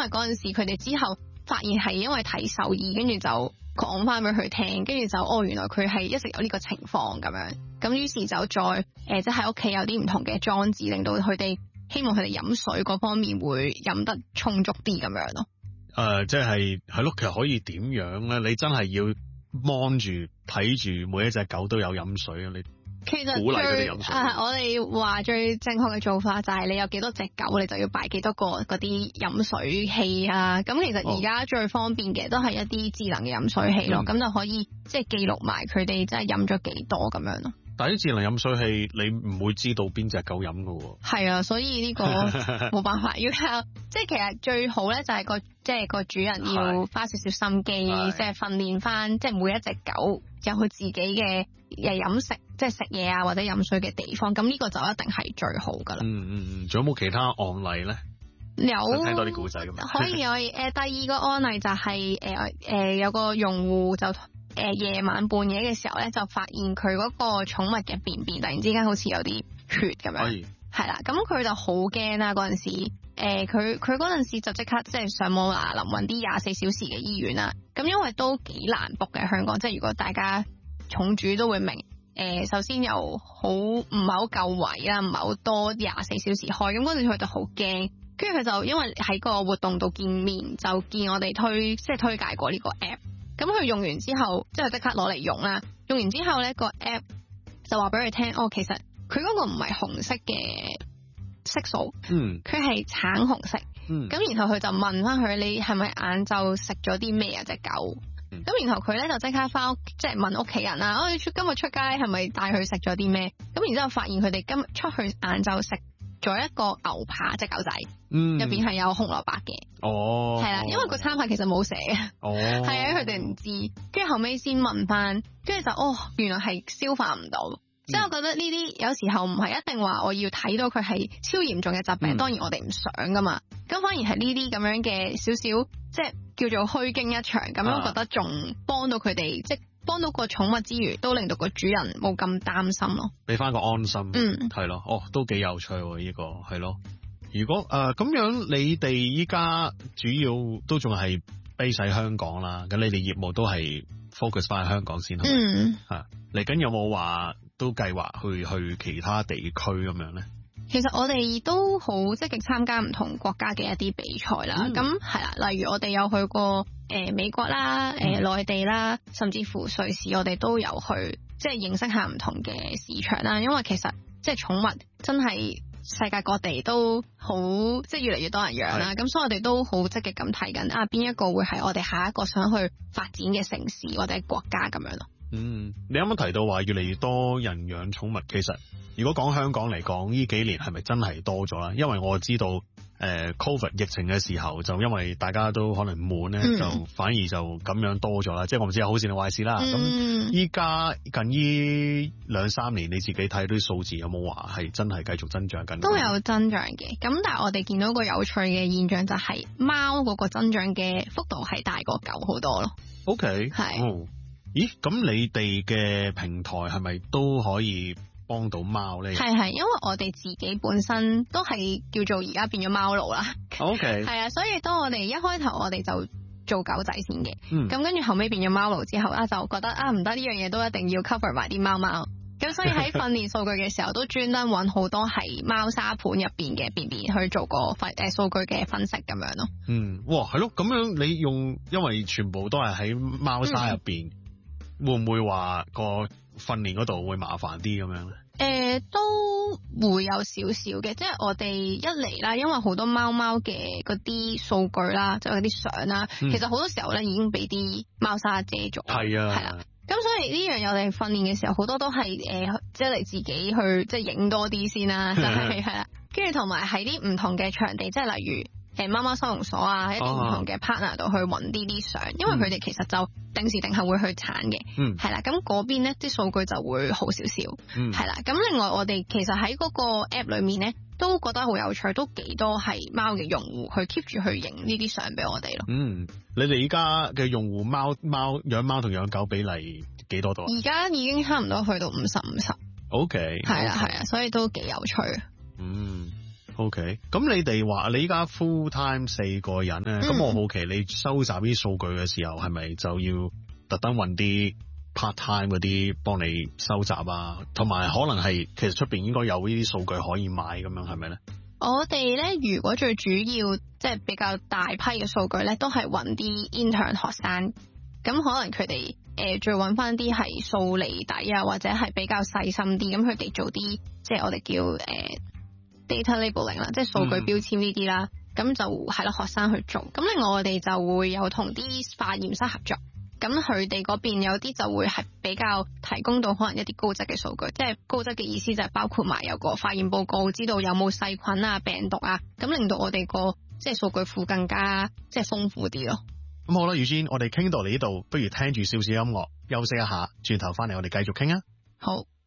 嗰陣時佢哋之後發現係因為睇獸醫，跟住就講翻俾佢聽，跟住就原來佢係一直有呢個情況咁樣，咁於是就再即係喺屋企有啲唔同嘅裝置，令到佢哋希望佢哋飲水嗰方面會飲得充足啲咁樣咯。 即係咯，其實可以點樣咧？你真係要望住睇住每一隻狗都有飲水啊！你其實鼓勵佢哋飲水。 我哋話最正確嘅做法就係你有幾多隻狗，你就要擺幾多個嗰啲飲水器啊。咁其實而家最方便嘅都係一啲智能嘅飲水器咯，咁就可以即係記錄埋佢哋真係飲咗幾多咁樣咯。 但係啲智能飲水器你唔會知道邊隻狗飲噶喎。係啊，所以呢個冇辦法，要靠即係其實最好咧就係個主人要花少少心機，即係訓練翻即係每一隻狗有佢自己嘅飲食，即係食嘢啊或者飲水嘅地方，咁呢個就一定係最好噶啦。 仲有冇其他案例咧？ 有聽多啲故仔咁。 可以第二個案例就係有個用戶就夜晚半夜嘅時候咧，就發現佢嗰個寵物嘅便便突然之間好似有啲血咁樣，係啦，咁佢就好驚啦嗰陣時，佢嗰陣時就即刻即係上網臨搵啲24小時嘅醫院啦。咁因為都幾難 book 嘅香港，即係如果大家寵主都會明，首先又唔係好夠位啦，唔係好多24小時開，咁嗰陣時佢就好驚，跟住佢就因為喺個活動度見面，就見我哋推介過呢個 app。咁佢用完之後，即係即刻攞嚟用啦。用完之後咧，個 app 就話俾佢聽，其實佢嗰個唔係紅色嘅色素，佢係橙紅色。咁然後佢就問翻佢，你係咪晏晝食咗啲咩啊隻狗？咁然後佢咧就即刻翻屋，即係問屋企人啦，你今日出街係咪帶佢食咗啲咩？咁然之後發現佢哋今日出去晏晝食咗一個牛扒隻狗仔，入邊係有紅蘿蔔嘅，係啦，因為個餐牌其實冇寫嘅，係啊，佢哋唔知，跟住後尾先問翻，跟住就原來係消化唔到，即係我覺得呢啲有時候唔係一定話我要睇到佢係超嚴重嘅疾病，當然我哋唔想噶嘛，咁反而係呢啲咁樣嘅少少，即係叫做虛驚一場，咁樣覺得仲幫到佢哋，即係幫到個寵物之餘，都令到個主人冇咁擔心咯， 俾翻個安心，係咯，都幾有趣喎，呢個係咯。如果咁樣，你哋依家主要都仲係 base 喺香港啦，咁你哋業務都係 focus 翻喺香港先，嚟緊有冇話都計劃去其他地區咁樣咧？ 其實我哋都好積極參加唔同國家嘅一啲比賽啦，咁係啦，例如我哋有去過美國啦、內地啦，甚至乎瑞士，我哋都有去，即係認識下唔同嘅市場啦。因為其實即係寵物真係世界各地都好，即係越嚟越多人養啦。咁所以我哋都好積極咁睇緊邊一個會係我哋下一個想去發展嘅城市或者國家咁樣咯。 你啱啱提到話越嚟越多人養寵物，其實如果講香港嚟講，呢幾年係咪真係多咗啦？因為我知道COVID 疫情嘅時候，就因為大家都可能悶咧，就反而就咁樣多咗啦。即係我唔知係好事定壞事啦。咁依家近呢2-3年，你自己睇到啲數字有冇話係真係繼續增長緊？ 都有增長嘅。咁但係我哋見到個有趣嘅現象就係貓嗰個增長嘅幅度係大過狗好多咯。 OK， 係。咦，咁你哋嘅平台係咪都可以幫到貓咧？係，因為我哋自己本身都係叫做而家變咗貓奴啦。OK， 係啊，所以當我哋一開頭我哋就做狗仔先嘅，咁跟住後尾變咗貓奴之後就覺得唔得，呢樣嘢都一定要 cover 埋啲貓貓。咁所以喺訓練數據嘅時候都專登揾好多係貓砂盤入邊嘅便便去做個數據嘅分析咁樣咯。哇，係咯，咁樣你因為全部都係喺貓砂入邊。會唔會話個訓練嗰度會麻煩啲咁樣咧？都會有少少嘅，即係我哋一嚟啦，因為好多貓貓嘅嗰啲數據啦，即係嗰啲相啦，其實好多時候咧已經俾啲貓砂遮咗。係啊，係啦。咁所以呢樣嘢我哋訓練嘅時候，好多都係即係你自己去即係影多啲先啦，就係啦。跟住同埋喺啲唔同嘅場地，即係例如。貓貓收容所喺一啲唔同嘅 partner 度去揾啲相，因為佢哋其實就定時定候會去鏟嘅，係啦，咁嗰邊咧啲數據就會好少少，係啦。咁另外我哋其實喺嗰個 app 裏面咧都覺得好有趣，都幾多係貓嘅用戶去 keep 住去影呢啲相俾我哋咯。你哋依家嘅用戶養貓同養狗比例幾多度？而家已經差唔多去到50-50。OK，係啊，所以都幾有趣。 OK，咁你哋話你依家 full time 4個人咧，咁我好奇你收集啲數據嘅時候，係咪就要特登搵啲 part time 嗰啲幫你收集啊？同埋可能係其實出邊應該有呢啲數據可以買咁樣，係咪咧？ 我哋咧如果最主要即係比較大批嘅數據咧，都係搵啲 intern 學生，咁可能佢哋再搵翻啲係數厘底啊，或者係比較細心啲，咁佢哋做啲即係我哋叫data labeling 啦，即係數據標籤呢啲啦，咁就係咯學生去做。咁另外我哋就會有同啲化驗室合作，咁佢哋嗰邊有啲就會係比較提供到可能一啲高質嘅數據，即係高質嘅意思就係包括埋有個化驗報告，知道有冇細菌啊、病毒啊，咁令到我哋個即係數據庫更加即係豐富啲咯。 咁好啦，預先我哋傾到嚟呢度，不如聽住少少音樂休息一下，轉頭翻嚟我哋繼續傾啊。 好。